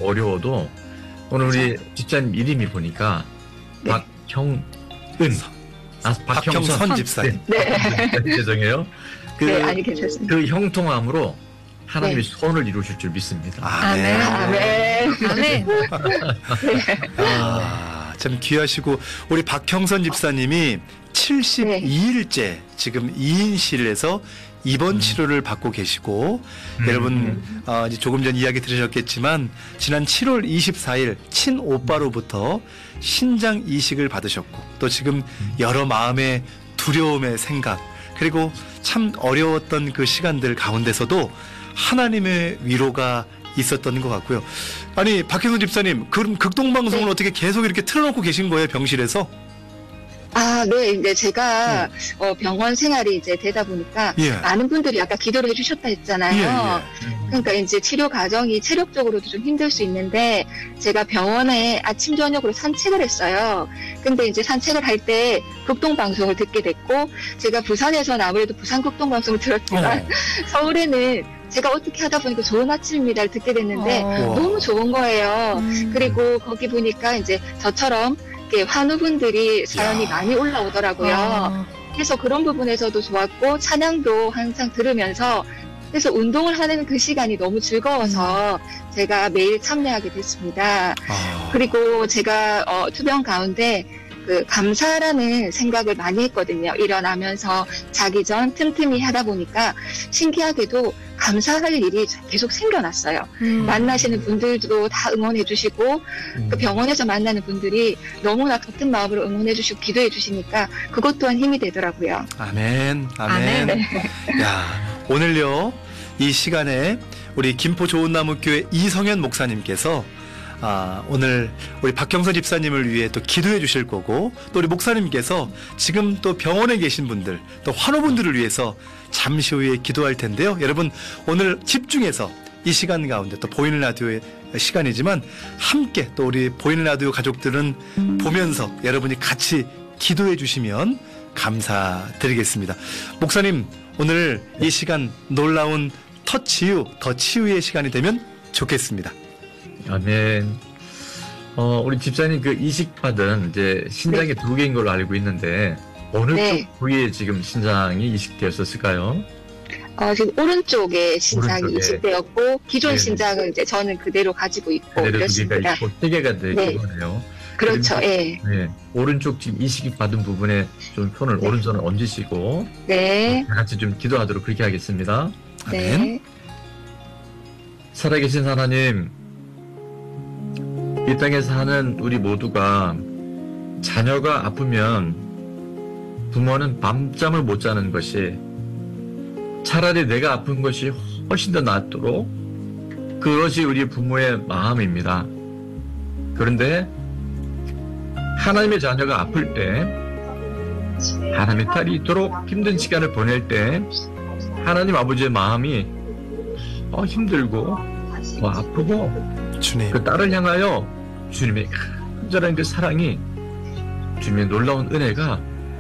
어려워도 오늘 우리 집사님 이름이 보니까 네. 박형은, 박형선 집사님. 네. 죄송해요. 네, 아니 괜찮습니다. 그 형통함으로 하나님이 소원을 이루실 줄 믿습니다. 아멘. 아멘. 아멘. 참 귀하시고 우리 박형선 집사님이 72일째 지금 2인실에서 입원 치료를 받고 계시고 여러분 이제 조금 전 이야기 들으셨겠지만 지난 7월 24일 친오빠로부터 신장 이식을 받으셨고 또 지금 여러 마음의 두려움의 생각 그리고 참 어려웠던 그 시간들 가운데서도 하나님의 위로가 있었던 것 같고요. 아니 박형선 집사님 그럼 극동방송을 네. 어떻게 계속 이렇게 틀어놓고 계신 거예요 병실에서? 네, 이제 제가 병원 생활이 이제 되다 보니까 예. 많은 분들이 아까 기도를 해주셨다 했잖아요. 그러니까 이제 치료 과정이 체력적으로도 좀 힘들 수 있는데 제가 병원에 아침 저녁으로 산책을 했어요. 근데 이제 산책을 할 때 극동 방송을 듣게 됐고 제가 부산에서는 아무래도 부산 극동 방송을 들었지만 서울에는 제가 어떻게 하다 보니까 좋은 아침입니다를 듣게 됐는데 너무 좋은 거예요. 그리고 거기 보니까 이제 저처럼 이렇게 환우분들이 사연이 많이 올라오더라고요. 그래서 그런 부분에서도 좋았고 찬양도 항상 들으면서 그래서 운동을 하는 그 시간이 너무 즐거워서 제가 매일 참여하게 됐습니다. 그리고 제가 투병 가운데 그 감사라는 생각을 많이 했거든요. 일어나면서 자기 전 틈틈이 하다 보니까 신기하게도 감사할 일이 계속 생겨났어요. 만나시는 분들도 다 응원해 주시고 그 병원에서 만나는 분들이 너무나 같은 마음으로 응원해 주시고 기도해 주시니까 그것 또한 힘이 되더라고요. 아멘. 아멘. 네. 야, 오늘요 이 시간에 우리 김포 좋은나무교회 이성현 목사님께서 오늘 우리 박형선 집사님을 위해 또 기도해 주실 거고 또 우리 목사님께서 지금 또 병원에 계신 분들 또 환우분들을 위해서 잠시 후에 기도할 텐데요. 여러분 오늘 집중해서 이 시간 가운데 또 보이는 라디오의 시간이지만 함께 또 우리 보이는 라디오 가족들은 보면서 여러분이 같이 기도해 주시면 감사드리겠습니다. 목사님 오늘 이 시간 놀라운 더 치유의 시간이 되면 좋겠습니다. 아멘. 우리 집사님 그 이식받은 이제 신장이 2개인 걸로 알고 있는데 어느 쪽 부위에 지금 신장이 이식되었을까요? 지금 오른쪽에 신장이 오른쪽에. 이식되었고 기존 네. 신장은 이제 저는 그대로 가지고 있고 그대로 2개가 이렇습니다. 있고 3개가 되는 네. 거네요. 그렇죠. 네. 오른쪽 지금 이식 받은 부분에 좀 손을 오른손을 얹으시고 네. 다 같이 좀 기도하도록 그렇게 하겠습니다. 네. 살아계신 하나님, 이 땅에 사는 우리 모두가 자녀가 아프면 부모는 밤잠을 못 자는 것이 차라리 내가 아픈 것이 훨씬 더 낫도록 그것이 우리 부모의 마음입니다. 그런데 하나님의 자녀가 아플 때 하나님의 딸이 이토록 힘든 시간을 보낼 때 하나님 아버지의 마음이 힘들고 아프고 주님. 그 딸을 향하여 주님의 간절한 그 사랑이 주님의 놀라운 은혜가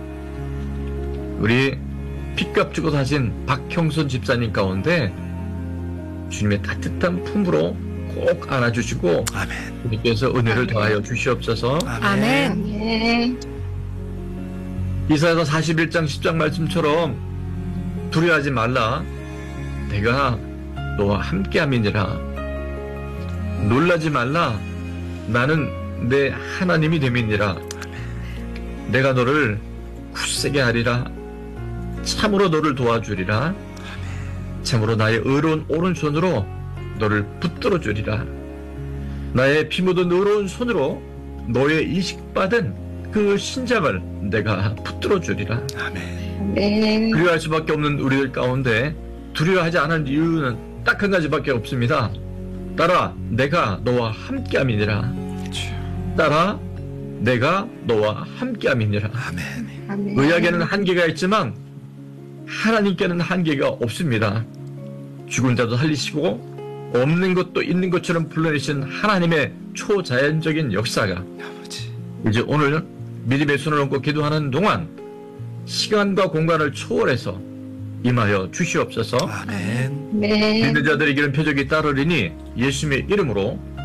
우리 핏값 주고 사신 박형선 집사님 가운데 주님의 따뜻한 품으로 꼭 안아주시고 아멘. 주님께서 은혜를 더하여 주시옵소서. 아멘. 네. 이사야서 41장 10장 말씀처럼 두려워하지 말라. 내가 너와 함께함이니라. 놀라지 말라. 나는 내 하나님이 됨이니라. 내가 너를 굳세게 하리라. 참으로 너를 도와주리라. 참으로 나의 의로운 오른손으로 너를 붙들어 주리라. 나의 피 묻은 의로운 손으로 너의 이식받은 그 신장을 내가 붙들어 주리라. 아멘. 네. 두려워할 수밖에 없는 우리들 가운데 두려워하지 않은 이유는 딱 한 가지밖에 없습니다. 딸아, 내가 너와 함께함이니라. 딸아, 내가 너와 함께함이니라. 아멘. 아멘. 의학에는 한계가 있지만 하나님께는 한계가 없습니다. 죽은 자도 살리시고 없는 것도 있는 것처럼 불러내신 하나님의 초자연적인 역사가 아버지. 이제 오늘 믿음의 손을 얹고 기도하는 동안 시간과 공간을 초월해서 임하여 주시옵소서. 아멘. 네. 믿는 자들에게는 표적이 따르리니 예수님의 이름으로